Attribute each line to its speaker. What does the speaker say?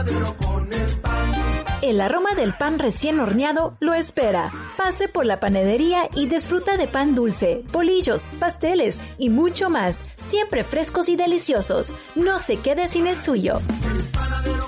Speaker 1: El aroma del pan recién horneado lo espera. Pase por la panadería y disfruta de pan dulce, bolillos, pasteles y mucho más. Siempre frescos y deliciosos. No se quede sin el suyo. El panadero